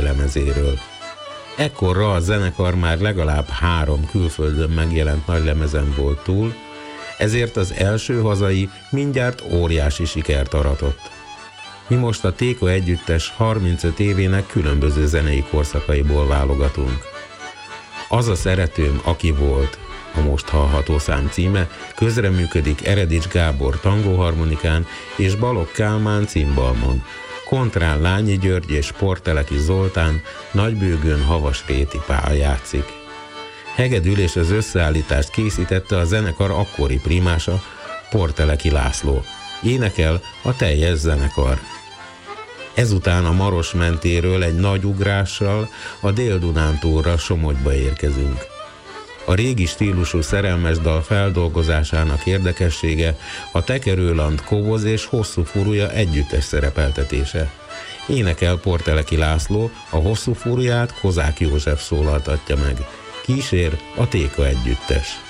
lemezéről. Ekkorra a zenekar már legalább 3 külföldön megjelent nagylemezen volt túl, ezért az első hazai mindjárt óriási sikert aratott. Mi most a Téka együttes 35 évének különböző zenei korszakaiból válogatunk. Az a szeretőm, aki volt, a most hallható szám címe, közreműködik Eredics Gábor tangóharmonikán és Balogh Kálmán cimbalmon, kontrán Lányi György és Porteleki Zoltán nagybőgőn Havas Réti Pál játszik. Hegedül és az összeállítást készítette a zenekar akkori primása, Porteleki László. Énekel a teljes zenekar. Ezután a Maros mentéről egy nagy ugrással a Dél-Dunántúlra, Somogyba érkezünk. A régi stílusú szerelmes dal feldolgozásának érdekessége a Tekerőland Koboz és Hosszú Furúja együttes szerepeltetése. Énekel Porteleki László, a Hosszú Furuját Kozák József szólaltatja meg. Kísér a Téka együttes.